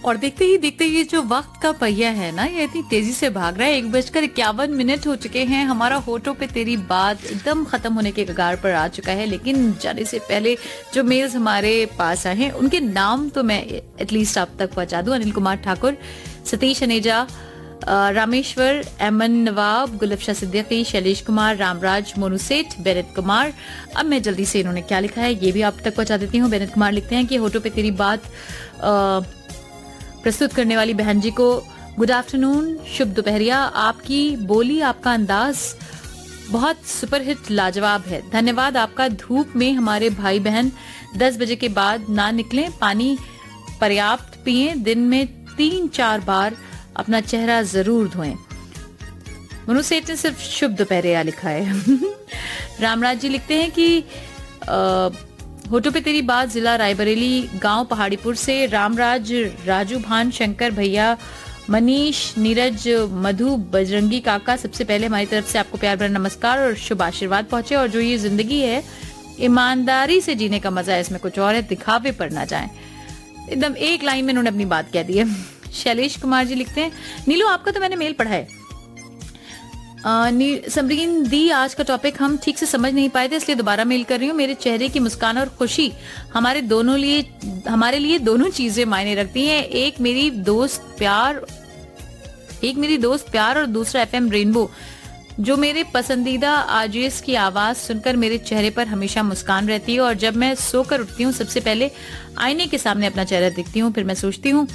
और देखते ही देखते ये जो वक्त का पहिया है ना, ये इतनी तेजी से भाग रहा है। 1:51 हो चुके हैं। हमारा होठों पे तेरी बात एकदम खत्म होने के कगार पर आ चुका है। लेकिन जाने से पहले जो मेल्स हमारे पास आए हैं उनके नाम तो मैं एटलीस्ट आप तक पहुंचा दूं। अनिल कुमार ठाकुर, सतीश अनेजा, रामेश्वर, एमन नवाब, गुलफशा सिद्दीकी, शैलेश कुमार, रामराज, मोनू सेठ, बेनेट कुमार। अब मैं जल्दी से इन्होंने क्या लिखा है ये भी आप तक पहुंचा देती हूँ। बेनेट कुमार लिखते हैं कि होठों पे तेरी बात प्रस्तुत करने वाली बहन जी को गुड आफ्टरनून, शुभ दोपहरिया। आपकी बोली, आपका अंदाज बहुत सुपरहिट लाजवाब है। धन्यवाद आपका। धूप में हमारे भाई बहन 10 बजे के बाद ना निकलें, पानी पर्याप्त पिएं, दिन में 3-4 बार अपना चेहरा जरूर धोएं। मनु सेठ ने सिर्फ शुभ दोपहरिया लिखा है। रामराज जी लिखते हैं कि होठों पे तेरी बात, जिला रायबरेली, गांव पहाड़ीपुर से रामराज, राजू भान, शंकर भैया, मनीष, नीरज, मधु, बजरंगी काका, सबसे पहले हमारी तरफ से आपको प्यार भरा नमस्कार और शुभ आशीर्वाद पहुंचे। और जो ये जिंदगी है, ईमानदारी से जीने का मजा है, इसमें कुछ और है, दिखावे पर ना जाएं। एकदम एक लाइन में उन्होंने अपनी बात कह दी है। शैलेश कुमार जी लिखते हैं, नीलू आपका तो मैंने मेल पढ़ा है। समरीन दी, आज का टॉपिक हम ठीक से समझ नहीं पाए थे इसलिए दोबारा मेल कर रही हूँ। मेरे चेहरे की मुस्कान और खुशी हमारे लिए दोनों चीजें मायने रखती हैं। एक मेरी दोस्त प्यार और दूसरा एफएम रेनबो, जो मेरे पसंदीदा आरजेस की आवाज सुनकर मेरे चेहरे पर हमेशा मुस्कान रहती है। और जब मैं सोकर उठती हूँ सबसे पहले आईने के सामने अपना चेहरा देखती हूँ। फिर मैं सोचती हूँ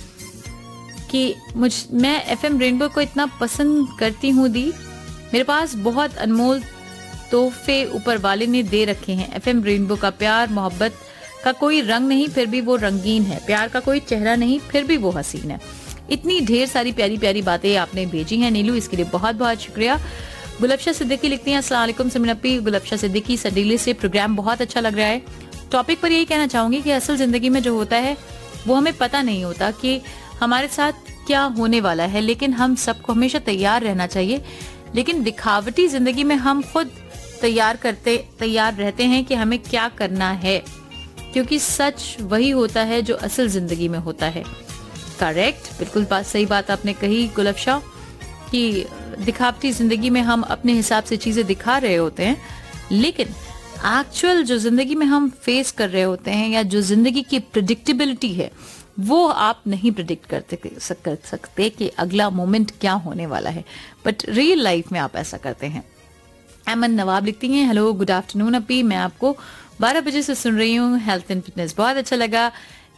कि मैं एफएम रेनबो को इतना पसंद करती हूँ दी। मेरे पास बहुत अनमोल तोहफे ऊपर वाले ने दे रखे हैं। एफएम रेनबो का प्यार मोहब्बत का कोई रंग नहीं, फिर भी वो रंगीन है। प्यार का कोई चेहरा नहीं, फिर भी वो हसीन है। इतनी ढेर सारी प्यारी प्यारी बातें आपने भेजी हैं नीलू, इसके लिए बहुत बहुत शुक्रिया। गुलफशा सिद्दीकी लिखती हैं, अस्सलाम वालेकुम समीनप्पी। गुलफशा सिद्दीकी, सडीले से, प्रोग्राम बहुत अच्छा लग रहा है। टॉपिक पर यही कहना चाहूंगी कि असल जिंदगी में जो होता है वो हमें पता नहीं होता कि हमारे साथ क्या होने वाला है, लेकिन हम सबको हमेशा तैयार रहना चाहिए। लेकिन दिखावटी जिंदगी में हम खुद तैयार रहते हैं कि हमें क्या करना है, क्योंकि सच वही होता है जो असल जिंदगी में होता है। करेक्ट, बिल्कुल सही बात आपने कही गुलफशा, कि दिखावटी जिंदगी में हम अपने हिसाब से चीजें दिखा रहे होते हैं, लेकिन एक्चुअल जो जिंदगी में हम फेस कर रहे होते हैं या जो जिंदगी की प्रेडिक्टेबिलिटी है, वो आप नहीं प्रेडिक्ट कर सकते कि अगला मोमेंट क्या होने वाला है, बट रियल लाइफ में आप ऐसा करते हैं। एमन नवाब लिखती हैं, हेलो गुड आफ्टरनून अपी, मैं आपको 12 बजे से सुन रही हूँ। हेल्थ एंड फिटनेस बहुत अच्छा लगा।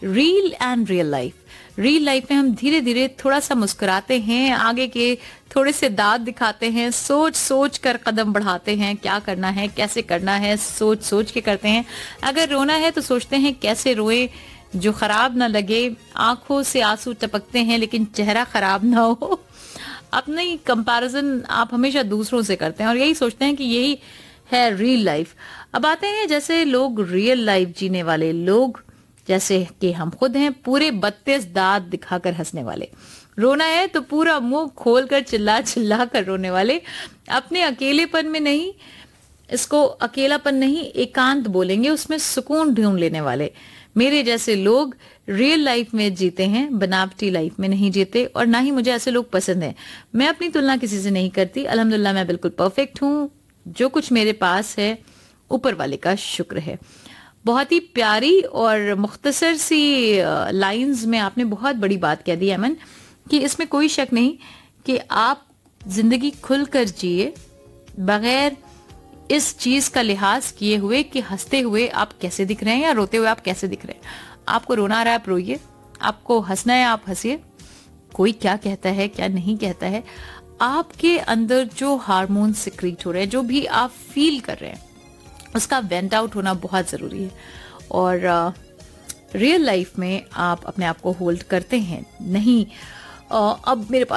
रियल लाइफ में हम धीरे धीरे थोड़ा सा मुस्कुराते हैं, आगे के थोड़े से दांत दिखाते हैं, सोच कर कदम बढ़ाते हैं, क्या करना है, कैसे करना है, सोच के करते हैं। अगर रोना है तो सोचते हैं कैसे रोए जो खराब ना लगे, आंखों से आंसू टपकते हैं लेकिन चेहरा खराब ना हो। अपनी कंपैरिजन आप हमेशा दूसरों से करते हैं और यही सोचते हैं कि यही है रियल लाइफ। अब आते हैं जैसे लोग रियल लाइफ जीने वाले लोग, जैसे कि हम खुद हैं, पूरे 32 दांत दिखाकर हंसने वाले। रोना है तो पूरा मुंह खोलकर चिल्ला कर रोने वाले। अपने अकेलेपन में नहीं, इसको अकेलापन नहीं एकांत बोलेंगे, उसमें सुकून ढूंढ लेने वाले। मेरे जैसे लोग रियल लाइफ में जीते हैं, बनावटी लाइफ में नहीं जीते, और ना ही मुझे ऐसे लोग पसंद हैं। मैं अपनी तुलना किसी से नहीं करती। अल्हम्दुलिल्लाह मैं बिल्कुल परफेक्ट हूँ। जो कुछ मेरे पास है ऊपर वाले का शुक्र है। बहुत ही प्यारी और मुख्तसर सी लाइंस में आपने बहुत बड़ी बात कह दी अमन, कि इसमें कोई शक नहीं कि आप जिंदगी खुलकर जिए, बगैर इस चीज का लिहाज किए हुए कि हंसते हुए आप कैसे दिख रहे हैं या रोते हुए आप कैसे दिख रहे हैं। आपको रोना आ रहा है आप रोइए, आपको हंसना है आप हंसिए। कोई क्या कहता है क्या नहीं कहता है, आपके अंदर जो हार्मोन सिक्रीट हो रहे हैं, जो भी आप फील कर रहे हैं, उसका वेंट आउट होना बहुत जरूरी है। और रियल लाइफ में आप अपने आप को होल्ड करते हैं नहीं। अब मेरे पास